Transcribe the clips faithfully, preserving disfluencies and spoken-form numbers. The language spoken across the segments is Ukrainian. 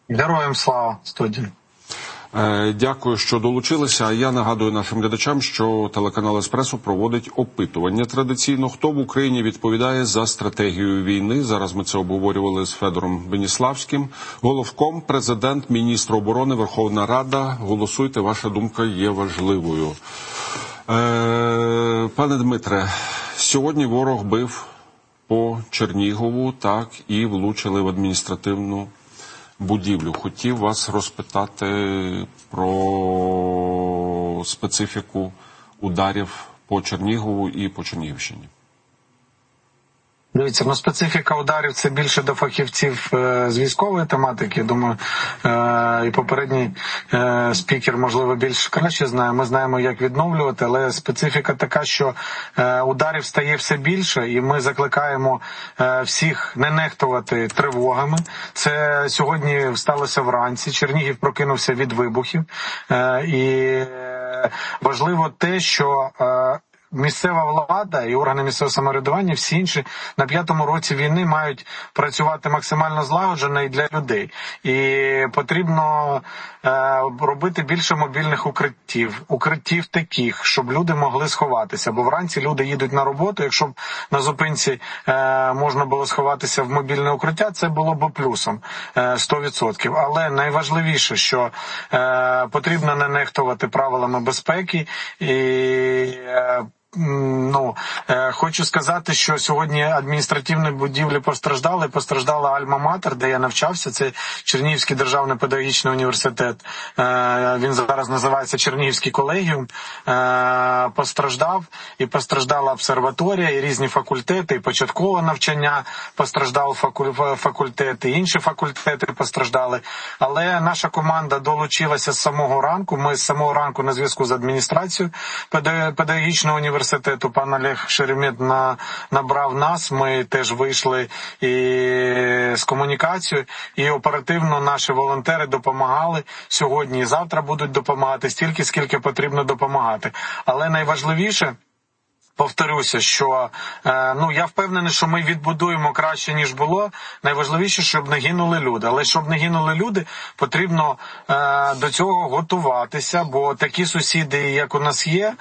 Героям слава, студії. Дякую, що долучилися. Я нагадую нашим глядачам, що телеканал «Еспресо» проводить опитування традиційно. Хто в Україні відповідає за стратегію війни? Зараз ми це обговорювали з Федором Веніславським. Головком, президент, міністр оборони, Верховна Рада. Голосуйте, ваша думка є важливою. Пане Дмитре, сьогодні ворог бив по Чернігову, так, і влучили в адміністративну будівлю. Хотів вас розпитати про специфіку ударів по Чернігову і по Чернігівщині. Дивіться, ну специфіка ударів – це більше до фахівців е, з військової тематики. Думаю, е, і попередній е, спікер, можливо, більш краще знає. Ми знаємо, як відновлювати, але специфіка така, що е, ударів стає все більше, і ми закликаємо е, всіх не нехтувати тривогами. Це сьогодні сталося вранці. Чернігів прокинувся від вибухів. Е, і е, важливо те, що Е, місцева влада і органи місцевого самоврядування, всі інші на п'ятому році війни мають працювати максимально злагоджено і для людей. І потрібно е, робити більше мобільних укриттів, укриттів таких, щоб люди могли сховатися. Бо вранці люди їдуть на роботу, якщо б на зупинці е, можна було сховатися в мобільне укриття, це було б плюсом е, сто відсотків. Але найважливіше, що е, потрібно не нехтувати правилами безпеки і е, Ну, е, хочу сказати, що сьогодні адміністративні будівлі постраждали. Постраждала Альма-Матер, де я навчався. Це Чернігівський державний педагогічний університет. Е, він зараз називається Чернігівський колегіум. Е, постраждав і постраждала обсерваторія, і різні факультети, і початкове навчання постраждав факультет, і інші факультети постраждали. Але наша команда долучилася з самого ранку. Ми з самого ранку на зв'язку з адміністрацією педагогічного університету. Університету пан Олег Шеремет на, набрав нас, ми теж вийшли і з комунікацією, і оперативно наші волонтери допомагали сьогодні і завтра будуть допомагати стільки, скільки потрібно допомагати. Але найважливіше, повторюся, що е, ну я впевнений, що ми відбудуємо краще, ніж було. Найважливіше, щоб не гинули люди. Але щоб не гинули люди, потрібно е, до цього готуватися, бо такі сусіди, як у нас є,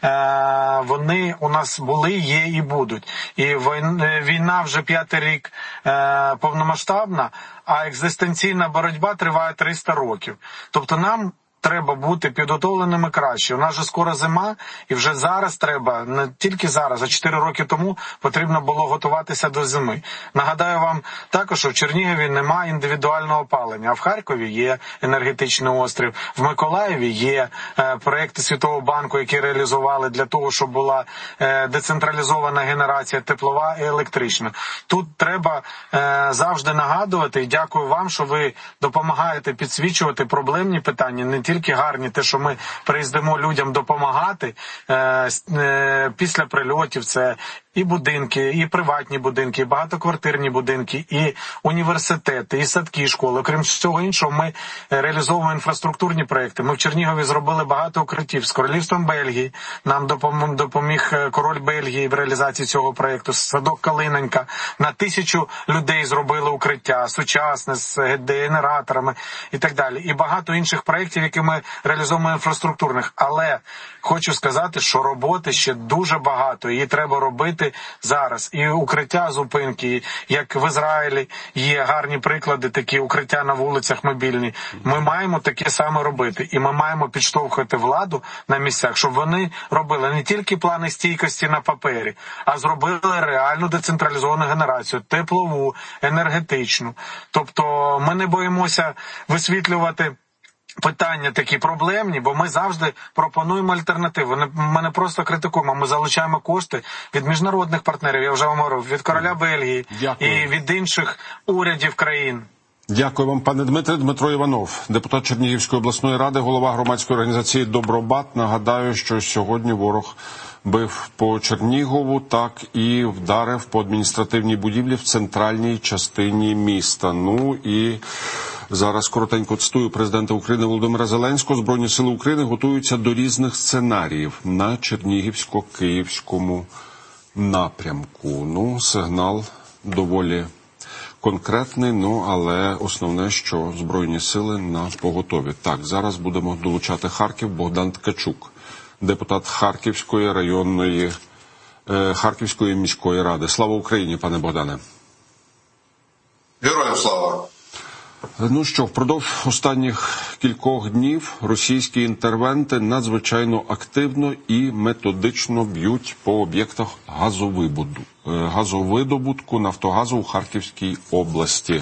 е, вони у нас були, є і будуть. І війна вже п'ятий рік е, повномасштабна, а екзистенційна боротьба триває триста років. Тобто нам треба бути підготовленими краще. У нас же скоро зима, і вже зараз треба, не тільки зараз, а чотири роки тому потрібно було готуватися до зими. Нагадаю вам також, що в Чернігові немає індивідуального опалення, а в Харкові є енергетичний острів, в Миколаєві є е, проекти Світового банку, які реалізували для того, щоб була е, децентралізована генерація теплова і електрична. Тут треба е, завжди нагадувати, і дякую вам, що ви допомагаєте підсвічувати проблемні питання, не тільки тільки гарні, те, що ми приїздимо людям допомагати е, е, після прильотів, це і будинки, і приватні будинки, і багатоквартирні будинки, і університети, і садки, і школи. Окрім всього іншого, ми реалізовуємо інфраструктурні проекти. Ми в Чернігові зробили багато укриттів з Королівством Бельгії. Нам допомог, допоміг король Бельгії в реалізації цього проекту. Садок Калиненька. На тисячу людей зробили укриття, сучасне, з генераторами і так далі. І багато інших проєктів, які ми реалізовуємо інфраструктурних. Але хочу сказати, що роботи ще дуже багато. Її треба робити зараз. І укриття зупинки, як в Ізраїлі є гарні приклади, такі укриття на вулицях мобільні. Ми маємо таке саме робити. І ми маємо підштовхувати владу на місцях, щоб вони робили не тільки плани стійкості на папері, а зробили реальну децентралізовану генерацію, теплову, енергетичну. Тобто ми не боїмося висвітлювати питання такі проблемні, бо ми завжди пропонуємо альтернативу. Ми не просто критикуємо, ми залучаємо кошти від міжнародних партнерів, я вже вам говорив, від короля Бельгії. Дякую. І від інших урядів країн. Дякую вам, пане Дмитре. Дмитро Іванов, депутат Чернігівської обласної ради, голова громадської організації «Добробат». Нагадаю, що сьогодні ворог бив по Чернігову, так і вдарив по адміністративній будівлі в центральній частині міста. Ну і зараз коротенько цитую президента України Володимира Зеленського. Збройні сили України готуються до різних сценаріїв на Чернігівсько-Київському напрямку. Ну, сигнал доволі конкретний, ну, але основне, що Збройні сили на поготові. Так, зараз будемо долучати Харків. Богдан Ткачук, депутат Харківської районної, е, Харківської міської ради. Слава Україні, пане Богдане. Героям слава. Ну що, впродовж останніх кількох днів російські інтервенти надзвичайно активно і методично б'ють по об'єктах газовибуду, газовидобутку Нафтогазу у Харківській області.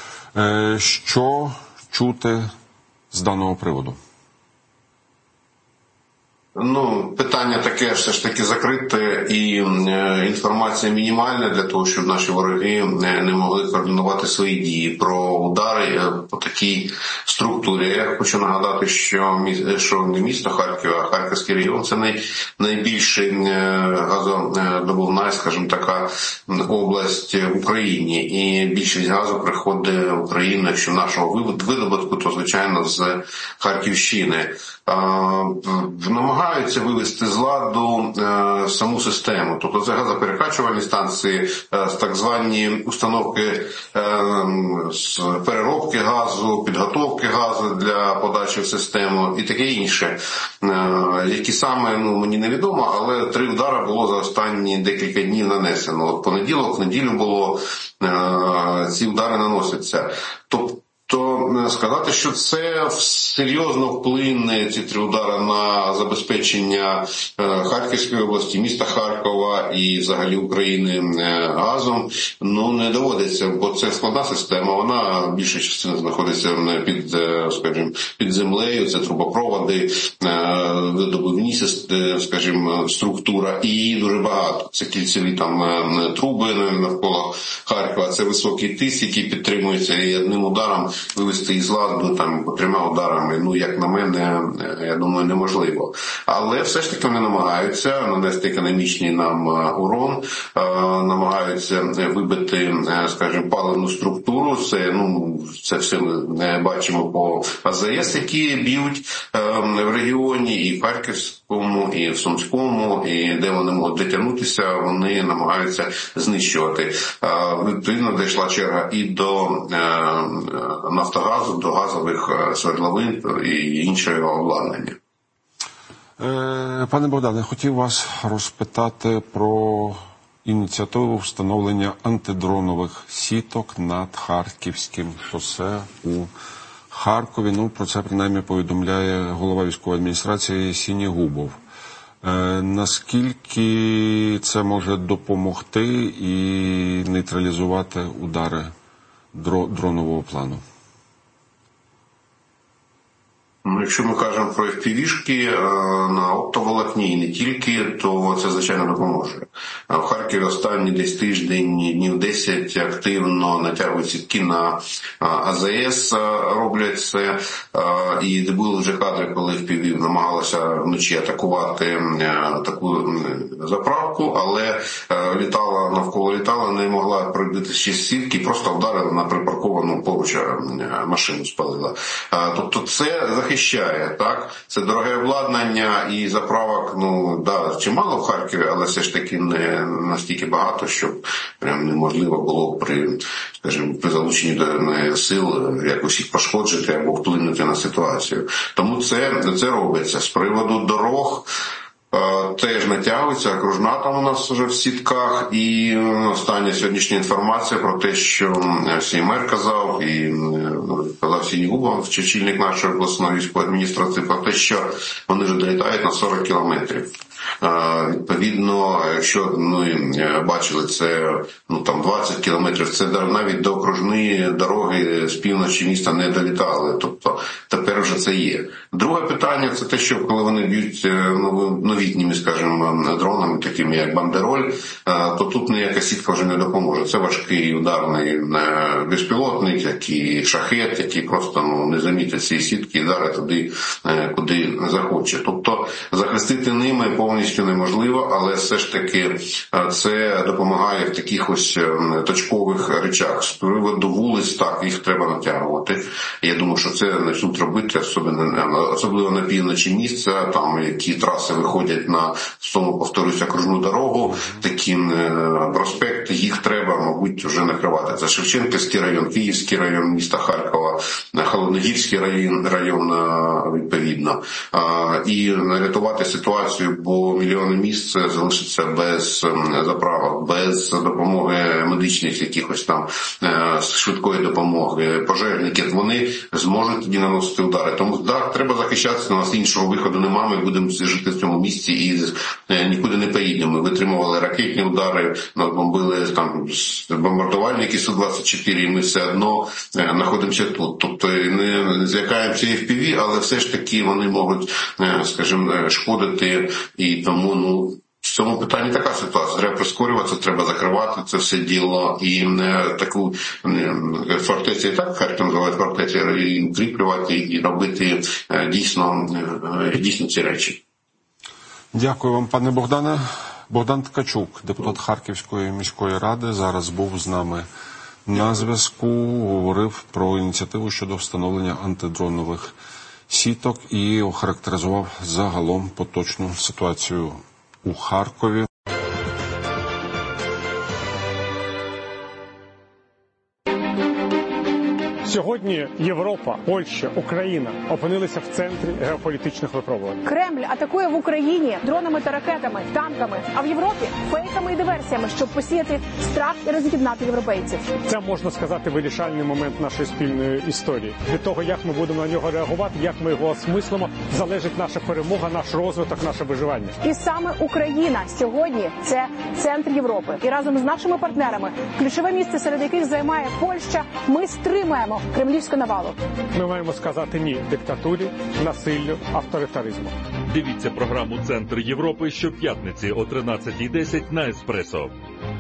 Що чути з даного приводу? Ну, питання таке все ж таки закрите, і е, інформація мінімальна для того, щоб наші вороги не, не могли координувати свої дії. Про удари е, по такій структурі. Я хочу нагадати, що, що не місто Харків, а Харківський регіон – це най, найбільший е, газодобувна, скажімо така, область в Україні. І більшість газу приходить в Україну, якщо нашого видобутку, то, звичайно, з Харківщини. Е, намагаються вивести з ладу е, саму систему. Тобто це газоперекачувальні станції, е, так звані установки е, з переробки газу, підготовки газу для подачі в систему і таке інше. Е, які саме, ну, мені невідомо, але три удари було за останні декілька днів нанесено. От понеділок, в неділю було, е, ці удари наносяться. Тобто то сказати, що це серйозно вплине, ці три удари, на забезпечення Харківської області, міста Харкова і взагалі України газом, ну, не доводиться, бо це складна система, вона більша частина знаходиться під, скажімо, під землею, це трубопроводи, видобувні, скажімо, структура, і її дуже багато. Це кільцеві там труби навколо Харкова, це високий тиск, який підтримується, і одним ударом вивести із ладу там трьома ударами, ну, як на мене, я думаю, неможливо. Але все ж таки вони намагаються нанести економічний нам урон, намагаються вибити, скажімо, паливну структуру. Це, ну, це все ми бачимо по АЗС, які б'ють в регіоні, і в Харківському, і в Сумському, і де вони можуть дотягнутися, вони намагаються знищувати. Відповідно, дійшла черга і до Нафтогазу, до газових свердловин і іншого обладнання. Пане Богдане, хотів вас розпитати про ініціативу встановлення антидронових сіток над Харківським шосе у Харкові. Ну, про це принаймні повідомляє голова військової адміністрації Сінігубов. Наскільки це може допомогти і нейтралізувати удари дронового плану? Якщо ми кажемо про еф пі ві-шки на оптоволокні і не тільки, то це, звичайно, допоможе. В Харкові останні десь тиждень, днів десять активно натягують сітки на а зе ес, роблять це. І де були вже кадри, коли еф пі ві намагалася вночі атакувати таку заправку, але літала, навколо літала, не могла пробити ще сітки, просто вдарила на припарковану поруч машину, спалила. Тобто це захищає, так? Це дороге обладнання і заправок, ну, да, чимало в Харкові, але все ж таки не настільки багато, щоб прям неможливо було при, скажімо, при залученні до сил якось їх пошкоджити або вплинути на ситуацію. Тому це, це робиться. З приводу дорог теж натягується, окружна там у нас вже в сітках, і остання сьогоднішня інформація про те, що всій мер казав, і казав Сінігубов, очільник нашої обласної військової адміністрації, про те, що вони вже долітають на сорок кілометрів. Відповідно, якщо, ну, бачили, це, ну, там двадцять кілометрів, це навіть до окружної дороги з півночі міста не долітали, тобто тепер вже це є. Друге питання – це те, що коли вони б'ють новітніми, скажімо, дронами, такими як Бандероль, то тут ніяка сітка вже не допоможе. Це важкий ударний безпілотник, як і шахет, який просто, ну, не замітить ці сітки і дарить туди, куди захоче. Тобто захистити ними повністю неможливо, але все ж таки це допомагає в таких ось точкових речах. З приводу вулиць, так, їх треба натягувати. удари. Я думаю, що це почнуть робити, особливо, особливо на півночі місця, там які траси виходять на тому, повторюся, окружну дорогу, такі проспекти, їх треба, мабуть, вже накривати. Це Шевченківський район, Київський район міста Харкова, Холодногірський район, район відповідно. І рятувати ситуацію, бо мільйони місць залишаться без заправок, без допомоги медичних якихось там швидкої допомоги, пожежники, вони зможуть тоді наносити удари. Тому так, треба захищатися, у нас іншого виходу немає, ми будемо жити в цьому місці і нікуди не поїдемо. Ми витримували ракетні удари, нас бомбили там бомбардувальники Су двадцять чотири, і ми все одно знаходимося тут. Тобто не злякаємося і еф пі ві, але все ж таки вони можуть, скажімо, шкодити, і тому, ну, в цьому питанні така ситуація. Треба прискорюватися, треба закривати це все діло і не таку фортецю, і так Харків називають фортецю, і укріплювати, і робити дійсно, дійсно ці речі. Дякую вам, пане Богдане. Богдан Ткачук, депутат Харківської міської ради, зараз був з нами на зв'язку, говорив про ініціативу щодо встановлення антидронових сіток і охарактеризував загалом поточну ситуацію у Харкові. Сьогодні Європа, Польща, Україна опинилися в центрі геополітичних випробувань. Кремль атакує в Україні дронами та ракетами, танками, а в Європі фейками і диверсіями, щоб посіяти страх і роз'єднати європейців. Це, можна сказати, вирішальний момент нашої спільної історії. Від того, як ми будемо на нього реагувати, як ми його осмислимо, залежить наша перемога, наш розвиток, наше виживання. І саме Україна сьогодні – це центр Європи. І разом з нашими партнерами, ключове місце, серед яких займає Польща, ми стримуємо кремлівську навалу. Ми маємо сказати ні диктатурі, насиллю, авторитаризму. Дивіться програму «Центр Європи» щоп'ятниці о тринадцятій десять на Еспресо.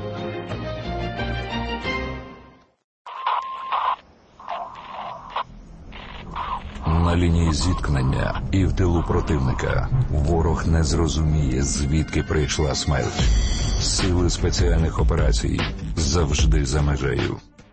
На лінії зіткнення і в тилу противника ворог не зрозуміє, звідки прийшла смерть. Сили спеціальних операцій завжди за межею.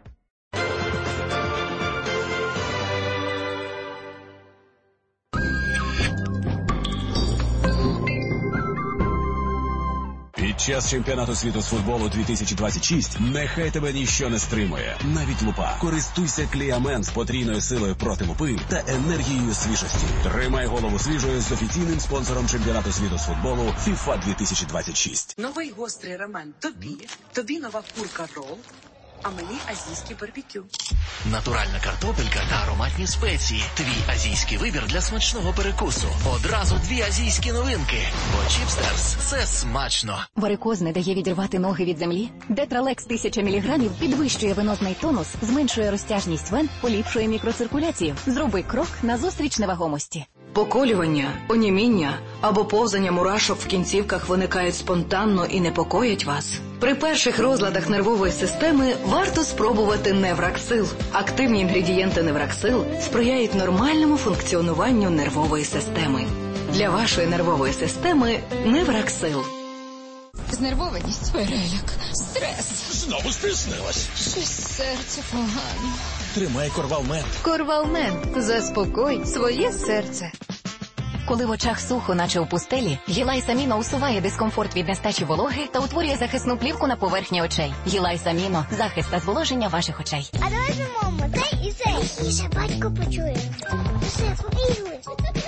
Під час чемпіонату світу з футболу дві тисячі двадцять шість нехай тебе ніщо не стримує. Навіть лупа. Користуйся Кліамен з потрійною силою проти лупи та енергією свіжості. Тримай голову свіжою з офіційним спонсором чемпіонату світу з футболу фіфа дві тисячі двадцять шість. Новий гострий рамен тобі, тобі нова курка рол, а мені азійський барбекю. Натуральна картопелька та ароматні спеції. Твій азійський вибір для смачного перекусу. Одразу дві азійські новинки. Бо Чіпстерс – це смачно. Варикоз не дає відірвати ноги від землі? Детралекс тисяча міліграмів підвищує венозний тонус, зменшує розтяжність вен, поліпшує мікроциркуляцію. Зроби крок назустріч невагомості. Поколювання, оніміння або повзання мурашок в кінцівках виникають спонтанно і непокоять вас. При перших розладах нервової системи варто спробувати Невраксил. Активні інгредієнти Невраксил сприяють нормальному функціонуванню нервової системи. Для вашої нервової системи Невраксил. Знервованість, переляк, стрес. Знову стиснилась. Щось серце погано. Тримай Корвалмент. Корвалмент. Заспокой своє серце. Коли в очах сухо, наче у пустелі, Гілайс-Аміно усуває дискомфорт від нестачі вологи та утворює захисну плівку на поверхні очей. Гілайс-Аміно – захист та зволоження ваших очей. А давай замовимо цей і цей. І ще батько почує. Все, побігли.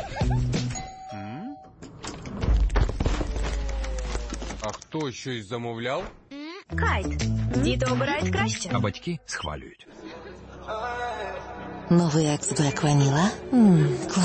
А хто щось замовляв? Кайт. Діти обирають краще. А батьки схвалюють. Новий екс Блек Ваніла? Ммм, клас.